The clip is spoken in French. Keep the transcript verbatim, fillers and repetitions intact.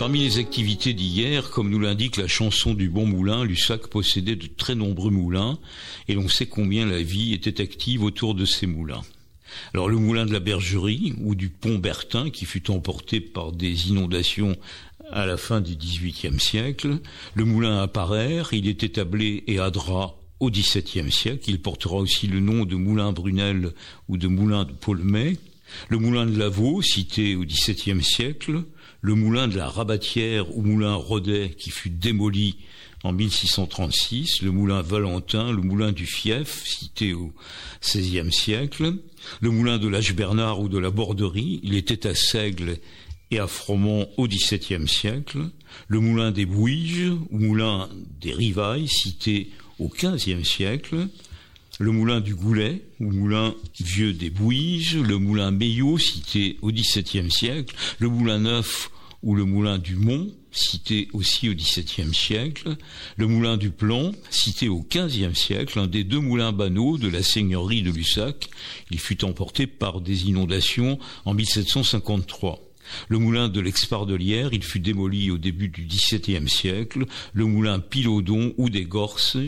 Parmi les activités d'hier, comme nous l'indique la chanson du Bon Moulin, Lussac possédait de très nombreux moulins, et l'on sait combien la vie était active autour de ces moulins. Alors le moulin de la Bergerie, ou du pont Bertin, qui fut emporté par des inondations à la fin du dix-huitième siècle, le moulin à Parère, il est établi et à drap au dix-septième siècle, il portera aussi le nom de moulin Brunel ou de moulin de Paulmet, le moulin de Lavaux, cité au dix-septième siècle, le moulin de la Rabatière ou moulin Rodet qui fut démoli en mille six cent trente-six, le moulin Valentin, le moulin du Fief, cité au seizième siècle, le moulin de l'Âge-Bernard ou de la Borderie, il était à Seigle et à Froment au dix-septième siècle, le moulin des Bouiges ou moulin des Rivailles, cité au quinzième siècle, le moulin du Goulet, ou moulin vieux des Bouiges, le moulin Meillot, cité au dix-septième siècle, le moulin Neuf, ou le moulin du Mont, cité aussi au dix-septième siècle, le moulin du Plan, cité au quinzième siècle, un des deux moulins banaux de la seigneurie de Lussac. Il fut emporté par des inondations en mille sept cent cinquante-trois. Le moulin de l'Expardelière, il fut démoli au début du dix-septième siècle, le moulin Pilodon ou des Gorses,